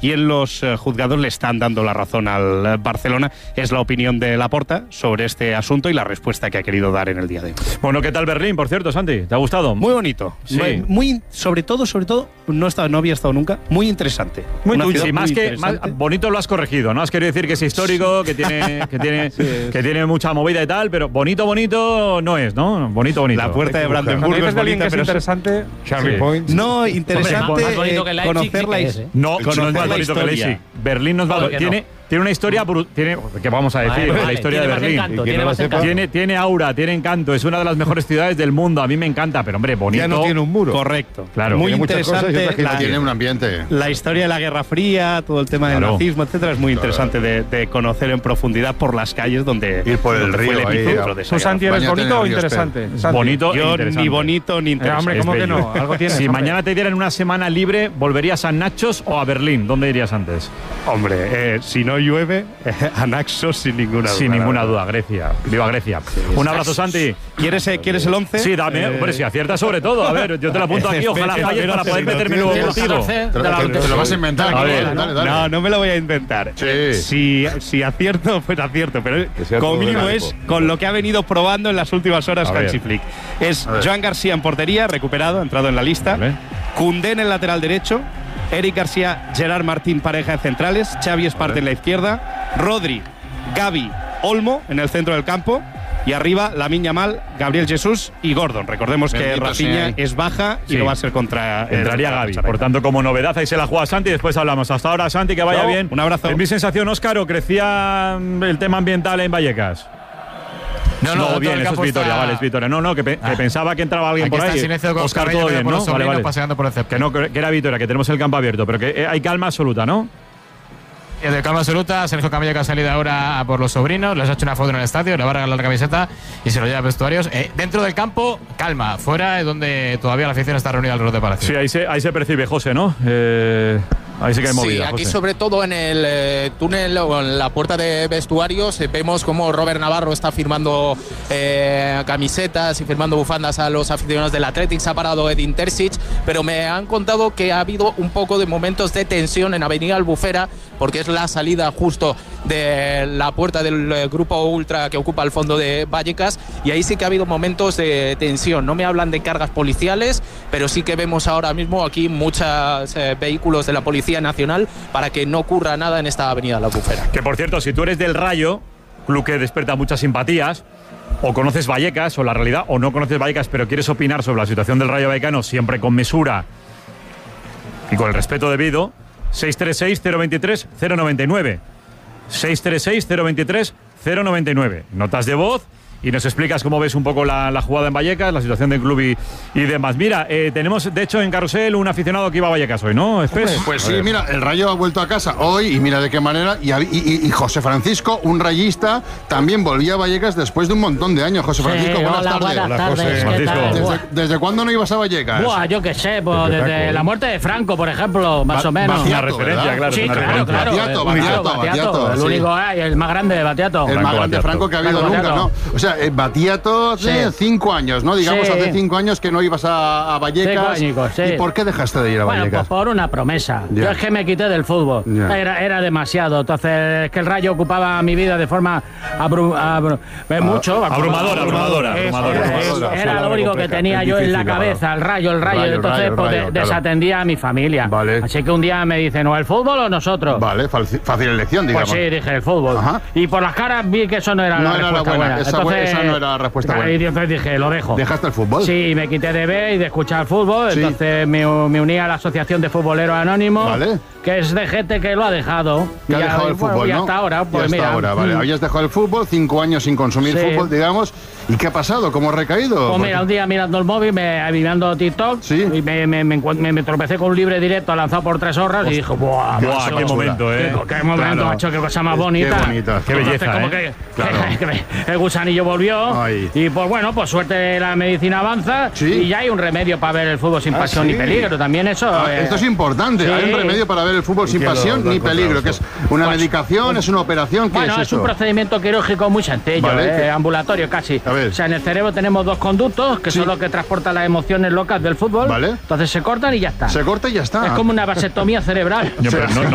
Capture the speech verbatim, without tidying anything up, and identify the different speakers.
Speaker 1: y en los eh, juzgados le están dando la razón al eh, Barcelona. Es la opinión de Laporta sobre este asunto y la respuesta que ha querido dar en el día de hoy.
Speaker 2: Bueno, ¿qué tal Berlín, por cierto, Santi? ¿Te ha gustado?
Speaker 1: Muy bonito.
Speaker 2: Sí.
Speaker 1: Muy, muy, sobre todo, sobre todo, no, he estado, no había estado nunca, muy interesante.
Speaker 2: Muy,
Speaker 1: Una
Speaker 2: sí,
Speaker 1: ciudad
Speaker 2: más
Speaker 1: muy
Speaker 2: que más, bonito lo has corregido, ¿no? Has querido decir que es histórico, que tiene, que tiene, sí, que tiene mucha movida y tal, pero bonito, bonito no es, ¿no? Bonito, bonito.
Speaker 1: La puerta de Brandenburgo es bonita,
Speaker 3: que es
Speaker 1: pero
Speaker 3: interesante.
Speaker 4: Charlie
Speaker 2: sí.
Speaker 4: Point.
Speaker 1: No, interesante.
Speaker 5: Hombre, más bonito que
Speaker 1: eh,
Speaker 5: Leipzig,
Speaker 1: conocer la
Speaker 5: sí que
Speaker 1: historia.
Speaker 5: es, ¿eh?
Speaker 2: No,
Speaker 1: Conocer
Speaker 2: no es más
Speaker 1: la
Speaker 2: bonito que
Speaker 1: historia.
Speaker 2: Leipzig. Berlín nos va
Speaker 5: Joder, que
Speaker 2: tiene,
Speaker 5: no.
Speaker 2: tiene una historia bru- tiene ¿qué vamos a decir?
Speaker 5: Vale,
Speaker 2: la
Speaker 5: vale,
Speaker 2: historia
Speaker 5: tiene
Speaker 2: de
Speaker 5: más
Speaker 2: Berlín.
Speaker 5: encanto,
Speaker 4: Y que
Speaker 5: tiene
Speaker 4: no lo
Speaker 5: más
Speaker 4: sepa.
Speaker 5: encanto.
Speaker 2: Tiene, tiene aura, tiene encanto, es una de las mejores ciudades del mundo. A mí me encanta, pero hombre, bonito.
Speaker 4: Ya no tiene un muro.
Speaker 1: Correcto.
Speaker 2: Claro.
Speaker 1: Muy
Speaker 4: Tiene muchas cosas y
Speaker 1: interesante.
Speaker 4: otras que no
Speaker 1: la,
Speaker 6: Tiene un ambiente.
Speaker 1: la historia de la Guerra Fría, todo el tema del
Speaker 2: Claro.
Speaker 1: nazismo, etcétera, es muy interesante de, de conocer en profundidad por las calles donde,
Speaker 6: Ir por el
Speaker 1: donde fue
Speaker 6: río
Speaker 1: el
Speaker 6: ahí,
Speaker 1: epicentro
Speaker 6: a-
Speaker 1: de esa
Speaker 3: ¿Tú,
Speaker 1: guerra.
Speaker 3: Santi, eres
Speaker 6: Bañate en
Speaker 3: bonito
Speaker 6: el
Speaker 3: o
Speaker 6: río
Speaker 3: interesante? Santi.
Speaker 2: Bonito e
Speaker 1: Yo
Speaker 2: interesante.
Speaker 1: ni bonito ni
Speaker 3: Eh,
Speaker 1: interesante.
Speaker 3: hombre,
Speaker 2: Es
Speaker 3: ¿cómo que
Speaker 2: bello.
Speaker 3: no? Algo tienes,
Speaker 2: Si
Speaker 3: hombre.
Speaker 2: mañana te dieran una semana libre, ¿volverías a Nachos o a Berlín? ¿Dónde irías antes?
Speaker 1: Hombre, eh, si no llueve, eh, a Naxos sin ninguna duda.
Speaker 2: Sin
Speaker 1: la
Speaker 2: ninguna
Speaker 1: verdad.
Speaker 2: duda, Grecia. Viva Grecia. Un abrazo, Santi.
Speaker 1: ¿Quieres, eh, ¿Quieres el once?
Speaker 2: Sí, dame.
Speaker 1: Eh,
Speaker 2: Hombre, si aciertas sobre todo. A ver, yo te lo apunto aquí. Ojalá
Speaker 1: espera,
Speaker 2: falles
Speaker 1: espera,
Speaker 2: para poder
Speaker 1: espera,
Speaker 2: meterme luego
Speaker 1: espera,
Speaker 2: contigo.
Speaker 5: catorce
Speaker 6: Te
Speaker 5: de la
Speaker 6: lo, te lo vas a inventar.
Speaker 2: A
Speaker 6: aquí,
Speaker 2: ver.
Speaker 6: dale, dale.
Speaker 1: No, no me lo voy a inventar.
Speaker 6: Sí.
Speaker 1: Si, si acierto, pues acierto. Pero
Speaker 4: Que sea
Speaker 1: como
Speaker 4: todo
Speaker 1: mínimo
Speaker 4: orgánico.
Speaker 1: es con lo que ha venido probando en las últimas horas
Speaker 2: A ver.
Speaker 1: Hansi Flick. Es
Speaker 6: A ver.
Speaker 1: Joan García en portería, recuperado, entrado en la lista.
Speaker 2: Vale.
Speaker 1: Koundé en el lateral derecho. Eric García, Gerard Martín, pareja de centrales. Xavi Esparte en la izquierda. Rodri, Gavi, Olmo en el centro del campo. Y arriba, Lamine Yamal, Gabriel Jesús y Gordon. Recordemos que
Speaker 6: Bendito
Speaker 1: Rafinha
Speaker 6: sea.
Speaker 1: es baja y
Speaker 2: Sí.
Speaker 1: no va a ser contra. eh,
Speaker 2: Entraría
Speaker 1: contra
Speaker 2: Gaby.
Speaker 1: Costa Rica.
Speaker 2: Por tanto, como novedad, ahí se la juega Santi y después hablamos. Hasta ahora, Santi, que vaya
Speaker 1: Chao,
Speaker 2: bien.
Speaker 1: un abrazo.
Speaker 2: En mi sensación, Óscar, ¿o crecía mm, el tema ambiental en Vallecas?
Speaker 7: No, no, todo
Speaker 2: bien,
Speaker 7: el
Speaker 2: eso es
Speaker 7: campo
Speaker 2: Vitoria,
Speaker 7: está-
Speaker 2: vale, es Vitoria. No, no, que, pe- que
Speaker 7: Ah.
Speaker 2: pensaba que entraba alguien
Speaker 7: Aquí
Speaker 2: por
Speaker 7: está
Speaker 2: ahí.
Speaker 7: el silencio con
Speaker 2: Óscar,
Speaker 7: Carrillo,
Speaker 2: todo bien,
Speaker 7: por
Speaker 2: ¿no?
Speaker 7: los
Speaker 2: Vale,
Speaker 7: sobrinos
Speaker 2: vale.
Speaker 7: paseando por el césped.
Speaker 2: Que no, que era Vitoria, que tenemos el campo abierto, pero que eh, hay calma absoluta, ¿no?
Speaker 7: Y de calma absoluta, Sergio Camello que ha salido ahora a por los sobrinos, les ha hecho una foto en el estadio, le va a regalar la camiseta y se lo lleva a vestuarios. Eh, dentro del campo, calma. Fuera es donde todavía la afición está reunida alrededor de Palacio.
Speaker 2: Sí, ahí se, ahí se percibe, José, ¿no? Eh, ahí sí que hay
Speaker 8: Sí,
Speaker 2: movida,
Speaker 8: aquí
Speaker 2: José.
Speaker 8: sobre todo en el eh, túnel o en la puerta de vestuarios eh, vemos como Robert Navarro está firmando eh, camisetas y firmando bufandas a los aficionados del Athletic. Se ha parado Edin Terzic, pero me han contado que ha habido un poco de momentos de tensión en Avenida Albufera porque es la salida justo de la puerta del eh, grupo ultra que ocupa el fondo de Vallecas y ahí sí que ha habido momentos de tensión. No me hablan de cargas policiales, pero sí que vemos ahora mismo aquí muchos eh, vehículos de la Policía Nacional para que no ocurra nada en esta avenida La Albufera.
Speaker 2: Que por cierto, si tú eres del Rayo, club que despierta muchas simpatías, o conoces Vallecas, o la realidad, o no conoces Vallecas, pero quieres opinar sobre la situación del Rayo Vallecano, siempre con mesura y con el respeto debido, seis tres seis, cero dos tres, cero nueve nueve. seis tres seis, cero dos tres, cero nueve nueve. Notas de voz y nos explicas cómo ves un poco la, la jugada en Vallecas, la situación del club y, y demás. Mira, eh, tenemos de hecho en Carrusel un aficionado que iba a Vallecas hoy, ¿no? Espes?
Speaker 6: Pues sí, mira, el Rayo ha vuelto a casa hoy y mira de qué manera. Y, y- y- y José Francisco, un rayista, también volvía a Vallecas después de un montón de años. José Francisco,
Speaker 5: Sí,
Speaker 6: buenas
Speaker 5: hola,
Speaker 6: tardes.
Speaker 5: buenas
Speaker 4: Hola,
Speaker 5: tardes.
Speaker 4: José.
Speaker 5: ¿Qué
Speaker 2: Francisco.
Speaker 5: tal? Buah.
Speaker 6: ¿Desde, desde cuándo no ibas a Vallecas?
Speaker 5: Buah, yo qué sé, pues
Speaker 4: Desde
Speaker 5: desde
Speaker 4: Franco,
Speaker 5: la
Speaker 4: ¿eh?
Speaker 5: muerte de Franco, por ejemplo, más
Speaker 6: Ba-
Speaker 5: o menos.
Speaker 6: Batiato,
Speaker 2: Una referencia,
Speaker 6: ¿verdad?
Speaker 2: claro.
Speaker 5: Sí,
Speaker 2: es una
Speaker 5: claro,
Speaker 2: referencia.
Speaker 5: claro.
Speaker 6: Batiato,
Speaker 5: Eh,
Speaker 6: Batiato,
Speaker 5: claro,
Speaker 6: Batiato,
Speaker 5: el
Speaker 6: sí.
Speaker 5: único, eh, el más grande de Batiato.
Speaker 6: El
Speaker 2: Franco
Speaker 6: más grande
Speaker 2: Battiato.
Speaker 6: Franco que ha habido
Speaker 5: Franco
Speaker 6: nunca,
Speaker 5: Battiato.
Speaker 6: ¿no? O sea, eh, Batiato hace
Speaker 5: Sí.
Speaker 6: cinco años, ¿no? Digamos,
Speaker 5: Sí.
Speaker 6: hace cinco años que no ibas a, a Vallecas.
Speaker 5: Cinco añicos, sí.
Speaker 6: ¿Y por qué dejaste de ir a
Speaker 5: Bueno, pues
Speaker 6: Vallecas?
Speaker 5: por una promesa.
Speaker 6: Ya.
Speaker 5: Yo es que me quité del fútbol.
Speaker 6: Ya.
Speaker 5: Era, era demasiado. Entonces, es que el Rayo ocupaba mi vida de forma abru abru eh, mucho.
Speaker 2: abrumadora, abrumadora,
Speaker 5: Es-
Speaker 2: abrumadora.
Speaker 5: es-
Speaker 4: Abrumadora.
Speaker 5: Era lo único que tenía yo en la cabeza, el Rayo, el Rayo.
Speaker 6: Rayo,
Speaker 5: Entonces,
Speaker 6: Rayo,
Speaker 5: pues, de-
Speaker 6: Rayo, claro.
Speaker 5: desatendía a mi familia.
Speaker 6: Vale.
Speaker 5: Así que un día me dicen, o el fútbol o nosotros.
Speaker 6: Vale, fácil, fácil elección, digamos.
Speaker 5: Pues sí, dije el fútbol.
Speaker 6: Ajá.
Speaker 5: Y por las caras vi que eso no era
Speaker 6: No
Speaker 5: la
Speaker 6: era la
Speaker 5: respuesta
Speaker 6: buena,
Speaker 5: buena.
Speaker 6: esa bu- esa no era la respuesta buena.
Speaker 5: Y entonces dije, lo dejo.
Speaker 6: ¿Dejaste el fútbol?
Speaker 5: Sí, me quité de ver y de escuchar fútbol.
Speaker 6: Sí.
Speaker 5: Entonces me, me uní a la Asociación de Futboleros Anónimos.
Speaker 6: Vale.
Speaker 5: Que es de gente que lo ha dejado.
Speaker 6: Que
Speaker 5: Y
Speaker 6: ha
Speaker 5: ya-
Speaker 6: dejado el
Speaker 5: bueno,
Speaker 6: fútbol,
Speaker 5: y
Speaker 6: ¿no?
Speaker 5: hasta ahora, pues
Speaker 6: y hasta
Speaker 5: mira.
Speaker 6: ahora, vale.
Speaker 5: mm.
Speaker 6: Habías dejado el fútbol, cinco años sin consumir
Speaker 5: Sí.
Speaker 6: fútbol, digamos. ¿Y qué ha pasado? ¿Cómo ha recaído?
Speaker 5: Pues mira, un día mirando el móvil, me, mirando TikTok,
Speaker 6: Sí.
Speaker 5: y me, me, me, encuent- me- me tropecé con un libre directo lanzado por tres horas y dije, ¡buah!
Speaker 2: Buah,
Speaker 5: macho,
Speaker 2: qué momento, ¿eh?
Speaker 5: Qué, qué momento,
Speaker 6: Claro.
Speaker 5: macho, qué cosa más
Speaker 6: Qué
Speaker 5: bonita.
Speaker 6: bonita.
Speaker 2: Qué
Speaker 5: Entonces,
Speaker 2: belleza,
Speaker 5: como
Speaker 2: ¿eh?
Speaker 5: que,
Speaker 6: Claro.
Speaker 5: que me- el gusanillo volvió.
Speaker 6: Ay.
Speaker 5: Y pues bueno, pues suerte la medicina avanza.
Speaker 6: Sí.
Speaker 5: Y ya hay un remedio para ver el fútbol sin
Speaker 6: Ah,
Speaker 5: pasión
Speaker 6: sí.
Speaker 5: ni peligro. También eso.
Speaker 6: Ah,
Speaker 5: eh,
Speaker 6: esto es importante.
Speaker 5: sí.
Speaker 6: Hay un remedio para ver el fútbol sin
Speaker 4: que lo-
Speaker 6: pasión
Speaker 4: lo
Speaker 6: ni
Speaker 4: encontramos
Speaker 6: peligro, que es una
Speaker 5: Pues,
Speaker 6: medicación, es una operación. ¿Qué
Speaker 5: Bueno,
Speaker 6: es
Speaker 5: es,
Speaker 6: eso?
Speaker 5: un procedimiento quirúrgico muy sencillo,
Speaker 6: Vale,
Speaker 5: eh,
Speaker 6: que-
Speaker 5: ambulatorio casi.
Speaker 6: A ver.
Speaker 5: O sea, en el cerebro tenemos dos conductos que
Speaker 6: Sí.
Speaker 5: son los que transportan las emociones locas del fútbol.
Speaker 6: Vale.
Speaker 5: Entonces se cortan y ya está.
Speaker 6: Se corta y ya está.
Speaker 5: Es como una vasectomía cerebral.
Speaker 2: Yo, pero no- no